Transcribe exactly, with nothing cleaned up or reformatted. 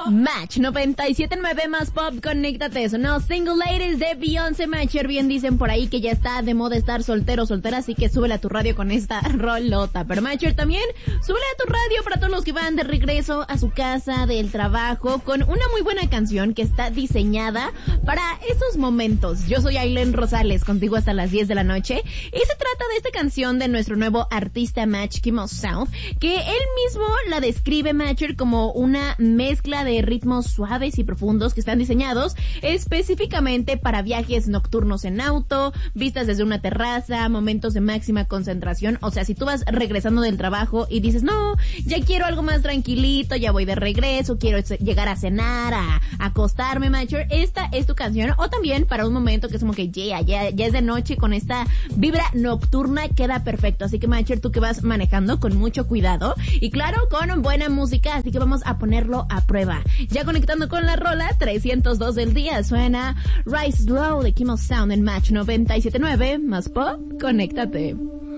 Match noventa y siete punto nueve más pop, conéctate. Sonó Single Ladies de Beyoncé. Matcher, bien dicen por ahí que ya está de moda estar soltero, soltera, así que súbele a tu radio con esta rolota. Pero Matcher también, súbele a tu radio para todos los que van de regreso a su casa, del trabajo, con una muy buena canción que está diseñada para esos momentos. Yo soy Aileen Rosales, contigo hasta las diez de la noche, y se trata de esta canción de nuestro nuevo artista Match Kimo Sound, que él mismo la describe, Matcher, como una mezcla de ritmos suaves y profundos que están diseñados específicamente para viajes nocturnos en auto, vistas desde una terraza, momentos de máxima concentración. O sea, si tú vas regresando del trabajo y dices, no, ya quiero algo más tranquilito, ya voy de regreso, quiero llegar a cenar, a, a acostarme, Matcher, esta es tu canción. O también para un momento que es como que yeah, ya, ya es de noche, con esta vibra nocturna queda perfecto. Así que, Matcher, tú que vas manejando, con mucho cuidado y claro, con buena música, así que vamos a ponerlo a prueba. Ya conectando con la rola trescientos dos del día, suena Rise Slow de Kimo Sound en Match noventa y siete punto nueve más pop, conéctate.